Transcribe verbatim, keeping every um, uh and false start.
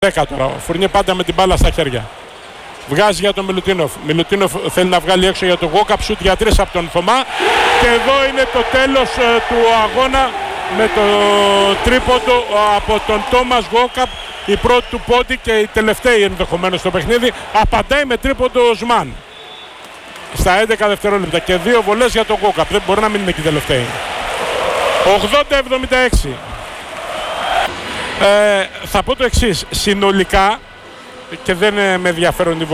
δέκα τώρα. Ο Φουρνιέ πάντα με την μπάλα στα χέρια. Βγάζει για τον Μιλουτίνοφ. Μιλουτίνοφ θέλει να βγάλει έξω για τον Γόκαπ. Σουτ για τρεις από τον Θωμά. Και εδώ είναι το τέλος ε, του αγώνα με το τρίποντο από τον Τόμας Γόκαπ. Η πρώτη του πόντι και η τελευταία ενδεχομένως στο παιχνίδι. Απαντάει με τρίποντο ο Οσμάν. Στα έντεκα δευτερόλεπτα και δύο βολές για τον Γόκαπ. Δεν μπορεί να μην είναι και η τελευταία. ογδόντα εβδομήντα έξι. Ε, θα πω το εξής. Συνολικά, και δεν με ενδιαφέρον